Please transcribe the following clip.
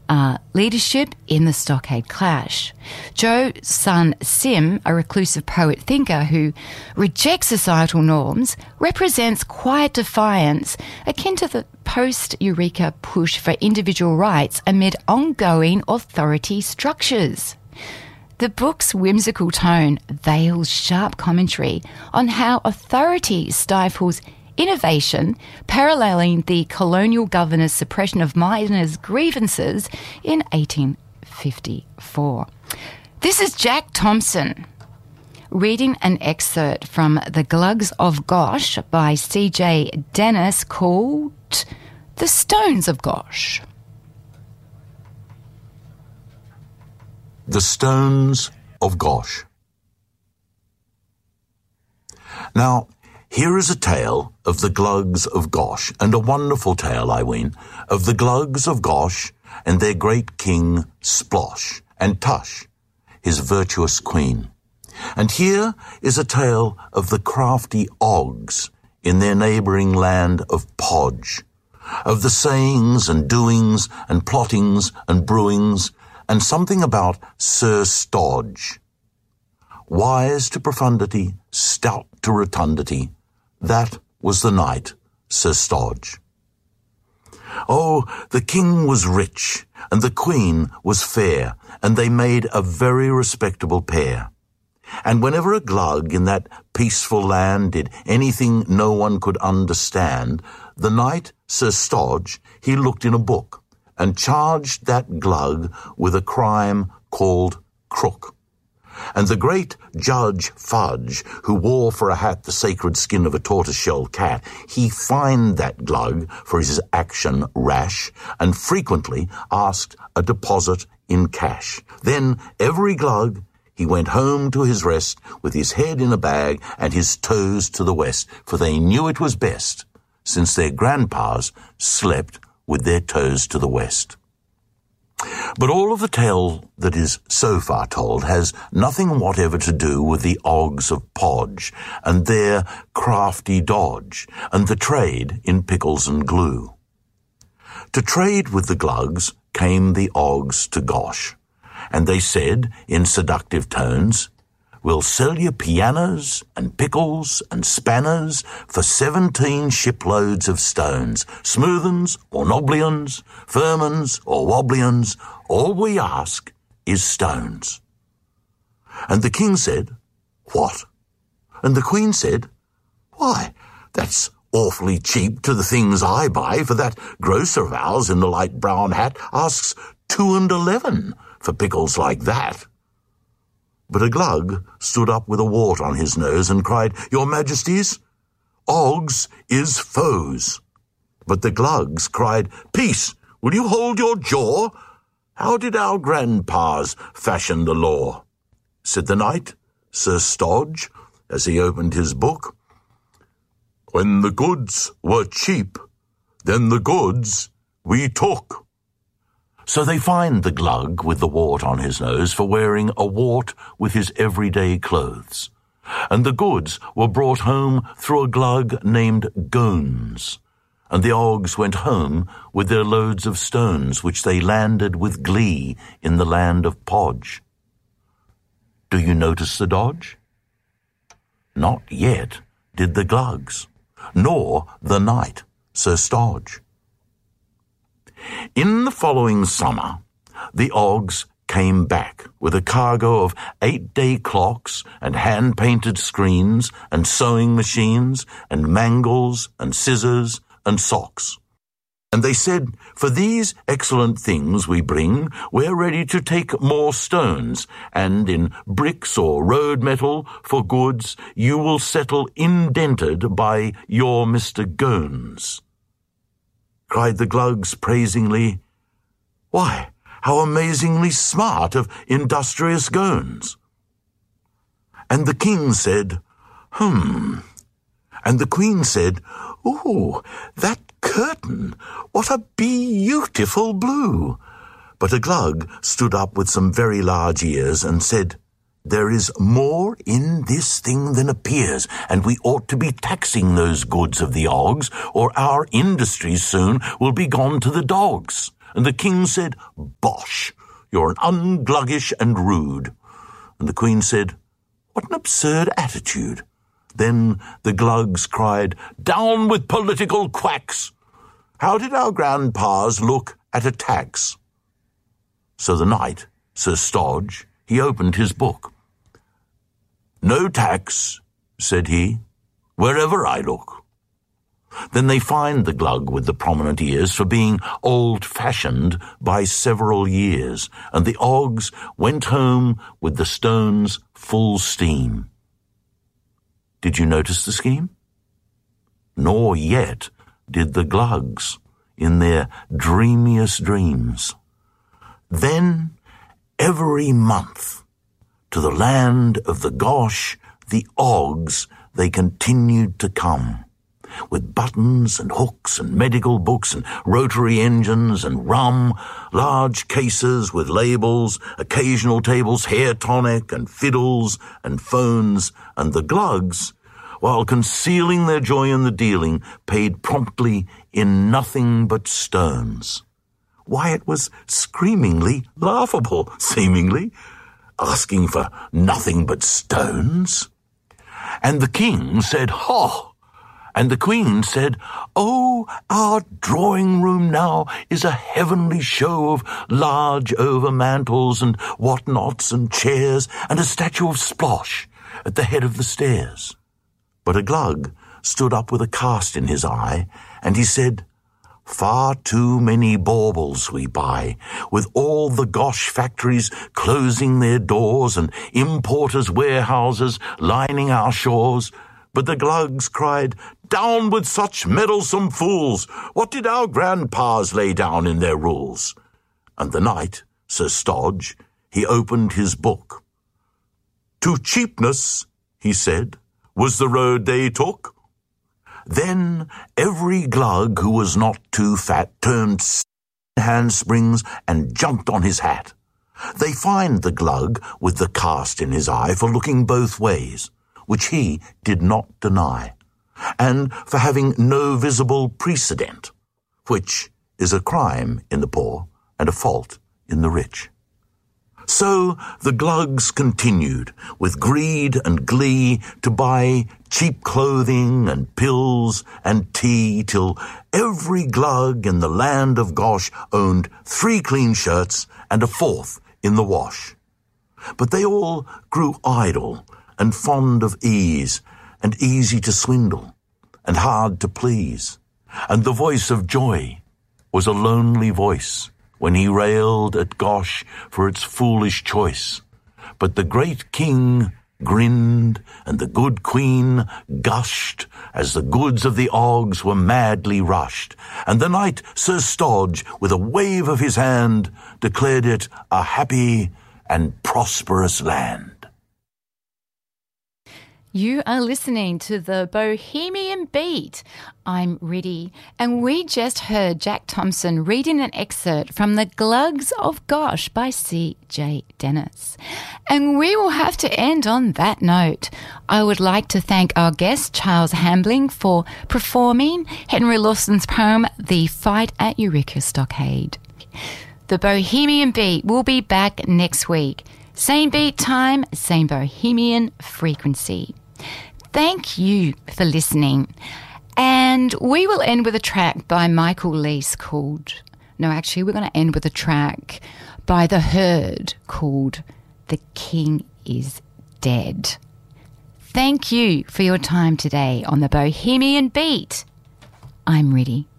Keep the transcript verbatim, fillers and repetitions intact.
uh, leadership in the Stockade Clash. Joe Sun Sim, a reclusive poet-thinker who rejects societal norms, represents quiet defiance akin to the post-Eureka push for individual rights amid ongoing authority structures. The book's whimsical tone veils sharp commentary on how authority stifles innovation, paralleling the colonial governor's suppression of miners' grievances in eighteen fifty-four. This is Jack Thompson reading an excerpt from The Glugs of Gosh by C J Dennis called The Stones of Gosh. The Stones of Gosh. Now, here is a tale of the Glugs of Gosh, and a wonderful tale, I ween, of the Glugs of Gosh and their great king Splosh, and Tush, his virtuous queen. And here is a tale of the crafty Oggs in their neighbouring land of Podge, of the sayings and doings and plottings and brewings, and something about Sir Stodge. Wise to profundity, stout to rotundity, that was the knight, Sir Stodge. Oh, the king was rich, and the queen was fair, and they made a very respectable pair. And whenever a glug in that peaceful land did anything no one could understand, the knight, Sir Stodge, he looked in a book, and charged that glug with a crime called crook. And the great Judge Fudge, who wore for a hat the sacred skin of a tortoiseshell cat, he fined that glug for his action rash, and frequently asked a deposit in cash. Then every glug he went home to his rest, with his head in a bag and his toes to the west, for they knew it was best, since their grandpas slept with their toes to the west. But all of the tale that is so far told has nothing whatever to do with the Oggs of Podge and their crafty dodge and the trade in pickles and glue. To trade with the Glugs came the Oggs to Gosh, and they said in seductive tones, "We'll sell you pianos and pickles and spanners for seventeen shiploads of stones, smooth uns or knobbly uns, firm uns or wobbly uns, all we ask is stones." And the king said, "What?" And the queen said, "Why, that's awfully cheap to the things I buy, for that grocer of ours in the light brown hat asks two and eleven for pickles like that." But a glug stood up with a wart on his nose and cried, "Your Majesties, Oggs is foes." But the Glugs cried, "Peace, will you hold your jaw? How did our grandpas fashion the law?" Said the knight, Sir Stodge, as he opened his book, "When the goods were cheap, then the goods we took." So they fined the glug with the wart on his nose for wearing a wart with his everyday clothes. And the goods were brought home through a glug named Gones. And the Oggs went home with their loads of stones, which they landed with glee in the land of Podge. Do you notice the dodge? Not yet did the Glugs, nor the knight, Sir Stodge. In the following summer, the Oggs came back with a cargo of eight-day clocks and hand-painted screens and sewing machines and mangles and scissors and socks. And they said, "For these excellent things we bring, we're ready to take more stones, and in bricks or road metal for goods you will settle indented by your Mister Gones." Cried the Glugs praisingly, "Why, how amazingly smart of industrious Gones." And the king said, "Hmm." And the queen said, "Ooh, that curtain, what a beautiful blue." But a Glug stood up with some very large ears and said, "There is more in this thing than appears, and we ought to be taxing those goods of the Oggs, or our industries soon will be gone to the dogs, And the king said, "Bosh, you're an ungluggish and rude." And the queen said, "What an absurd attitude." Then the Glugs cried, "Down with political quacks! How did our grandpas look at a tax?" So the knight, Sir Stodge, he opened his book. "No tax," said he, "wherever I look." Then they fined the Glug with the prominent ears for being old-fashioned by several years, and the Oggs went home with the stones full steam. Did you notice the scheme? Nor yet did the Glugs in their dreamiest dreams. Then, every month, to the land of the Gosh, the Oggs, they continued to come, with buttons and hooks and medical books and rotary engines and rum, large cases with labels, occasional tables, hair tonic and fiddles and phones, and the Glugs, while concealing their joy in the dealing, paid promptly in nothing but stones. Why, it was screamingly laughable, seemingly, asking for nothing but stones. And the king said, "Ho!" And the queen said, "Oh, our drawing-room now is a heavenly show of large overmantels and whatnots and chairs and a statue of Splosh at the head of the stairs." But a Glug stood up with a cast in his eye, and he said, "Far too many baubles we buy, with all the Gosh factories closing their doors and importers' warehouses lining our shores." But the Glugs cried, "Down with such meddlesome fools! What did our grandpas lay down in their rules?" And the knight, Sir Stodge, he opened his book. "To cheapness," he said, "was the road they took." Then every Glug who was not too fat turned handsprings and jumped on his hat. They fined the Glug with the cast in his eye for looking both ways, which he did not deny, and for having no visible precedent, which is a crime in the poor and a fault in the rich. So the Glugs continued, with greed and glee, to buy cheap clothing and pills and tea, till every Glug in the land of Gosh owned three clean shirts and a fourth in the wash. But they all grew idle and fond of ease, and easy to swindle, and hard to please, and the voice of Joy was a lonely voice when he railed at Gosh for its foolish choice. But the great king grinned, and the good queen gushed, as the goods of the Oggs were madly rushed, and the knight Sir Stodge, with a wave of his hand, declared it a happy and prosperous land. You are listening to the Bohemian Beat. I'm Riddy, and we just heard Jack Thompson reading an excerpt from The Glugs of Gosh by C J Dennis. And we will have to end on that note. I would like to thank our guest, Charles Hambling, for performing Henry Lawson's poem, The Fight at Eureka Stockade. The Bohemian Beat will be back next week. Same beat time, same Bohemian frequency. Thank you for listening. And we will end with a track by Michael Leese called... No, actually, we're going to end with a track by The Herd called The King is Dead. Thank you for your time today on the Bohemian Beat. I'm Riddy.